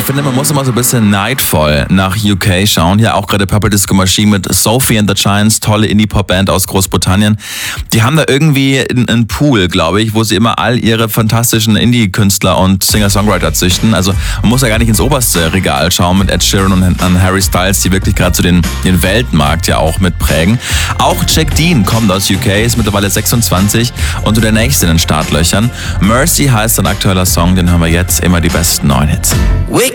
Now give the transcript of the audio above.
finde, man muss immer so ein bisschen neidvoll nach UK schauen. Hier auch gerade Purple Disco Machine mit Sophie and the Giants, tolle Indie-Pop-Band aus Großbritannien. Die haben da irgendwie einen Pool, glaube ich, wo sie immer all ihre fantastischen Indie-Künstler und Singer-Songwriter züchten. Also man muss ja gar nicht ins oberste Regal schauen mit Ed Sheeran und Harry Styles, die wirklich gerade so den Weltmarkt ja auch mitprägen. Auch Jack Dean kommt aus UK, ist mittlerweile 26 und so der nächste in den Startlöchern. Mercy heißt sein aktueller Song, den hören wir jetzt, immer die besten neuen Hits. We